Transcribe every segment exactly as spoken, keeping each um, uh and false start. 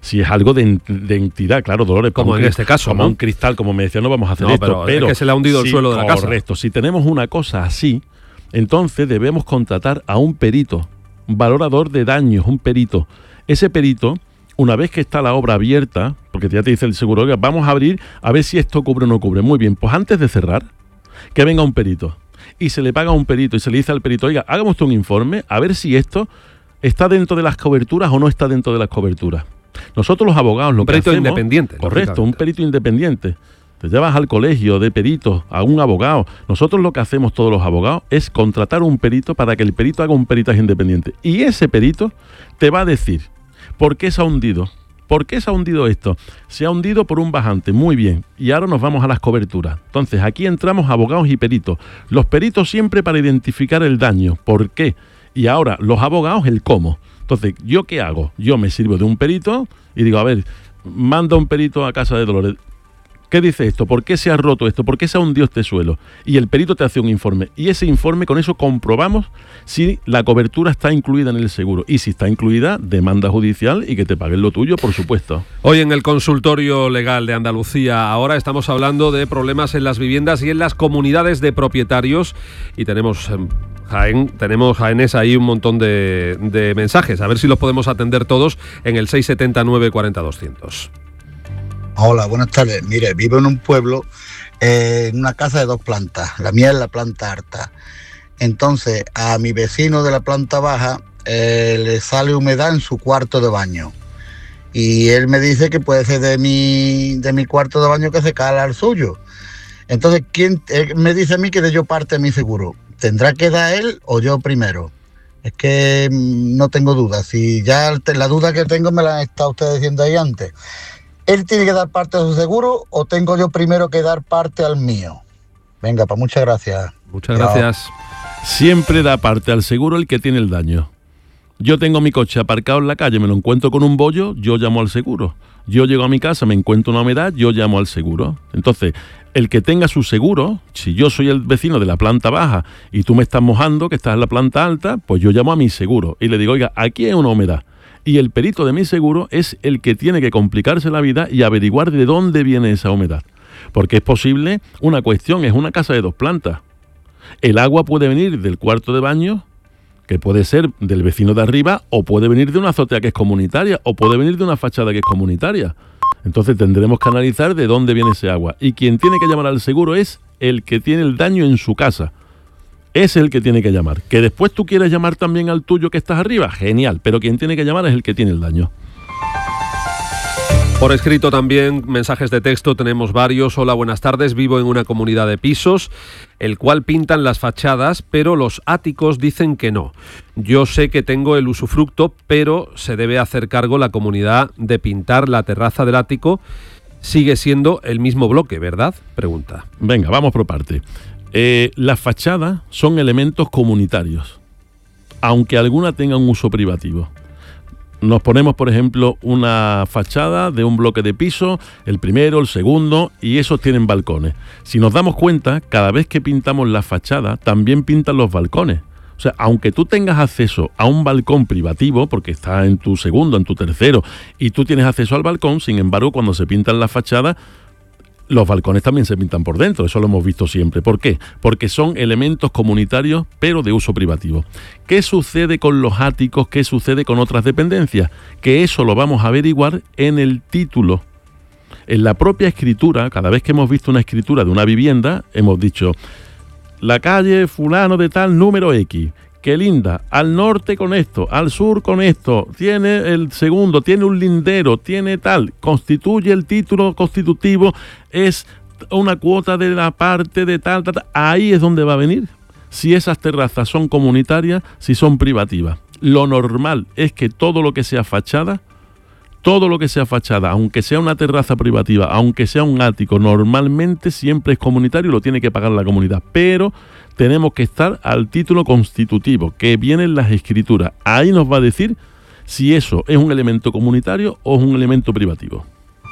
Si es algo de, de entidad, claro, Dolores. Como en este caso, Como ¿no? un cristal, como me decía, no vamos a hacer no, esto. Pero, pero es que se le ha hundido si, el suelo de la casa. Correcto. Si tenemos una cosa así, entonces debemos contratar a un perito, un valorador de daños, un perito. Ese perito, una vez que está la obra abierta, porque ya te dice el seguro, oiga, vamos a abrir a ver si esto cubre o no cubre. Muy bien, pues antes de cerrar, que venga un perito. Y se le paga a un perito y se le dice al perito, oiga, hágame usted un informe a ver si esto está dentro de las coberturas o no está dentro de las coberturas. Nosotros los abogados lo un que perito hacemos... independiente. Correcto, un perito independiente. Te llevas al colegio de peritos, a un abogado. Nosotros lo que hacemos todos los abogados es contratar un perito para que el perito haga un peritaje independiente. Y ese perito te va a decir por qué se ha hundido. ¿Por qué se ha hundido esto? Se ha hundido por un bajante, muy bien. Y ahora nos vamos a las coberturas. Entonces, aquí entramos abogados y peritos. Los peritos siempre para identificar el daño. ¿Por qué? Y ahora, los abogados, el cómo. Entonces, ¿yo qué hago? Yo me sirvo de un perito y digo, a ver, manda un perito a casa de Dolores. ¿Qué dice esto? ¿Por qué se ha roto esto? ¿Por qué se ha hundido este suelo? Y el perito te hace un informe. Y ese informe, con eso comprobamos si la cobertura está incluida en el seguro. Y si está incluida, demanda judicial y que te paguen lo tuyo, por supuesto. Hoy en el Consultorio Legal de Andalucía, ahora estamos hablando de problemas en las viviendas y en las comunidades de propietarios. Y tenemos... Jaén, tenemos, Jaénes, ahí un montón de, de mensajes. A ver si los podemos atender todos en el seis siete nueve cuatro cero doscientos. Hola, buenas tardes. Mire, vivo en un pueblo, eh, en una casa de dos plantas. La mía es la planta alta. Entonces, a mi vecino de la planta baja eh, le sale humedad en su cuarto de baño. Y él me dice que puede ser de mi, de mi cuarto de baño que se cala al suyo. Entonces, ¿quién él me dice a mí que de yo parte de mi seguro? ¿Tendrá que dar él o yo primero? Es que no tengo dudas. Si ya la duda que tengo me la han estado ustedes diciendo ahí antes. ¿Él tiene que dar parte de su seguro o tengo yo primero que dar parte al mío? Venga, pues muchas gracias. Muchas gracias. Siempre da parte al seguro el que tiene el daño. Yo tengo mi coche aparcado en la calle, me lo encuentro con un bollo, yo llamo al seguro. Yo llego a mi casa, me encuentro una humedad, yo llamo al seguro. Entonces, el que tenga su seguro, si yo soy el vecino de la planta baja y tú me estás mojando, que estás en la planta alta, pues yo llamo a mi seguro y le digo, oiga, aquí hay una humedad. Y el perito de mi seguro es el que tiene que complicarse la vida y averiguar de dónde viene esa humedad. Porque es posible, una cuestión, es una casa de dos plantas. El agua puede venir del cuarto de baño, que puede ser del vecino de arriba, o puede venir de una azotea que es comunitaria, o puede venir de una fachada que es comunitaria. Entonces tendremos que analizar de dónde viene ese agua. Y quien tiene que llamar al seguro es el que tiene el daño en su casa. Es el que tiene que llamar. Que después tú quieres llamar también al tuyo que estás arriba, genial, pero quien tiene que llamar es el que tiene el daño. Por escrito también, mensajes de texto, tenemos varios. Hola, buenas tardes, vivo en una comunidad de pisos, el cual pintan las fachadas, pero los áticos dicen que no. Yo sé que tengo el usufructo, pero se debe hacer cargo la comunidad de pintar la terraza del ático. Sigue siendo el mismo bloque, ¿verdad? Pregunta. Venga, vamos por parte. Eh, las fachadas son elementos comunitarios, aunque alguna tenga un uso privativo. Nos ponemos, por ejemplo, una fachada de un bloque de piso, el primero, el segundo, y esos tienen balcones. Si nos damos cuenta, cada vez que pintamos la fachada, también pintan los balcones. O sea, aunque tú tengas acceso a un balcón privativo, porque está en tu segundo, en tu tercero, y tú tienes acceso al balcón, sin embargo, cuando se pintan las fachadas, los balcones también se pintan por dentro, eso lo hemos visto siempre. ¿Por qué? Porque son elementos comunitarios, pero de uso privativo. ¿Qué sucede con los áticos? ¿Qué sucede con otras dependencias? Que eso lo vamos a averiguar en el título. En la propia escritura, cada vez que hemos visto una escritura de una vivienda, hemos dicho, la calle fulano de tal número X, que linda, al norte con esto, al sur con esto, tiene el segundo, tiene un lindero, tiene tal, constituye el título constitutivo, es una cuota de la parte de tal, tal, tal. Ahí es donde va a venir. Si esas terrazas son comunitarias, si son privativas. Lo normal es que todo lo que sea fachada, todo lo que sea fachada, aunque sea una terraza privativa, aunque sea un ático, normalmente siempre es comunitario y lo tiene que pagar la comunidad. Pero tenemos que estar al título constitutivo, que viene en las escrituras. Ahí nos va a decir si eso es un elemento comunitario o es un elemento privativo.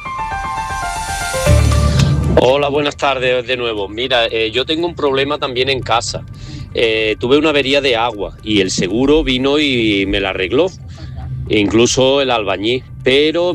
Hola, buenas tardes de nuevo. Mira, eh, yo tengo un problema también en casa. Eh, tuve una avería de agua y el seguro vino y me la arregló, incluso el albañil, pero